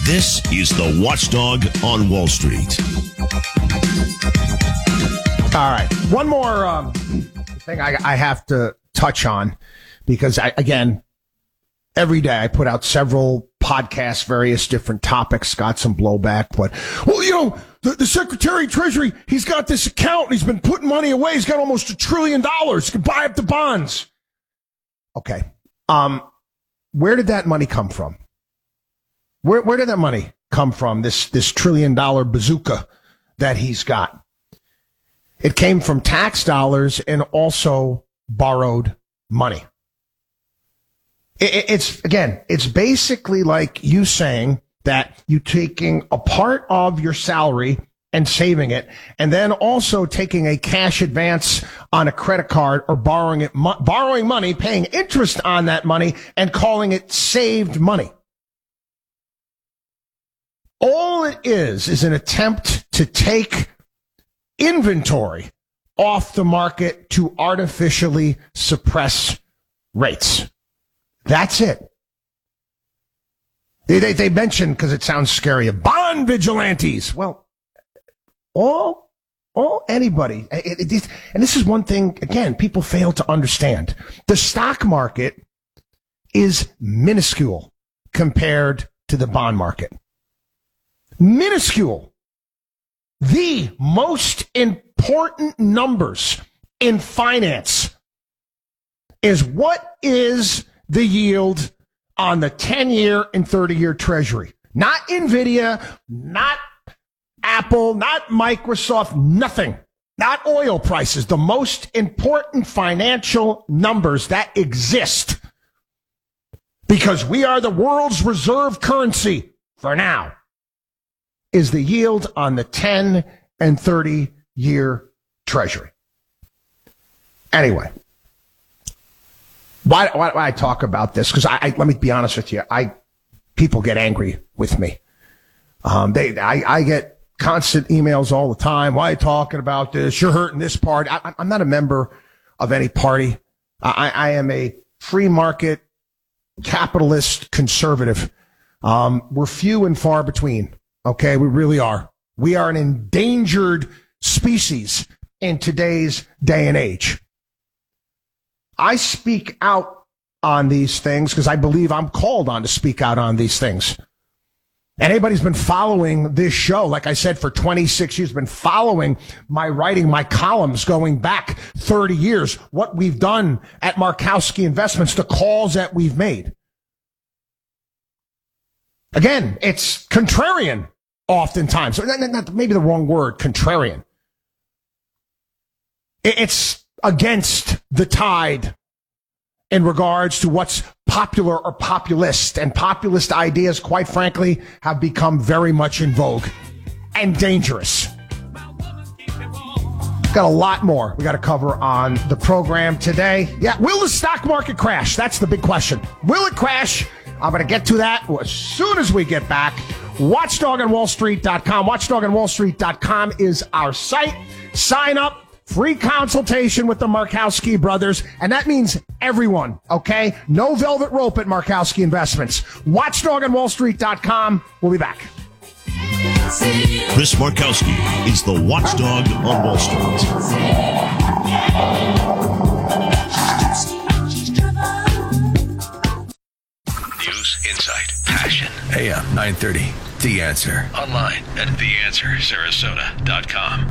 This is the Watchdog on Wall Street. All right. One more thing I have to touch on because, again, every day I put out several podcasts, various different topics, got some blowback. But, well, the Secretary of Treasury, he's got this account. He's been putting money away. He's got almost $1 trillion. He can buy up the bonds. Okay. Where did that money come from? Where did that money come from, this $1 trillion bazooka that he's got? It came from tax dollars and also borrowed money. It's basically like you saying that you taking a part of your salary and saving it, and then also taking a cash advance on a credit card or borrowing money, paying interest on that money, and calling it saved money. All it is an attempt to take inventory off the market to artificially suppress rates. That's it. They mentioned, because it sounds scary, bond vigilantes. Well, anybody, and this is one thing, again, people fail to understand. The stock market is minuscule compared to the bond market. Minuscule. The most important numbers in finance is what is the yield on the 10-year and 30-year Treasury. Not NVIDIA, not Apple, not Microsoft, nothing. Not oil prices. The most important financial numbers that exist, because we are the world's reserve currency for now, is the yield on the 10 and 30-year Treasury. Anyway, why do I talk about this? Because let me be honest with you, people get angry with me. I get constant emails all the time. Why are you talking about this? You're hurting this party. I'm not a member of any party. I am a free market capitalist conservative. We're few and far between. Okay, we really are. We are an endangered species in today's day and age. I speak out on these things because I believe I'm called on to speak out on these things. And anybody's been following this show, like I said, for 26 years, been following my writing, my columns going back 30 years, what we've done at Markowski Investments, the calls that we've made. Again, it's contrarian oftentimes. Not maybe the wrong word, contrarian. It's against the tide in regards to what's popular or populist. And populist ideas, quite frankly, have become very much in vogue and dangerous. Got a lot more we got to cover on the program today. Yeah, will the stock market crash? That's the big question. Will it crash? I'm going to get to that as soon as we get back. WatchdogOnWallStreet.com. WatchdogOnWallStreet.com is our site. Sign up. Free consultation with the Markowski brothers, and that means everyone, okay? No velvet rope at Markowski Investments. WatchdogOnWallStreet.com. We'll be back. Chris Markowski is the Watchdog on Wall Street. News, insight, passion. AM 930. The Answer. Online at theanswersarasota.com.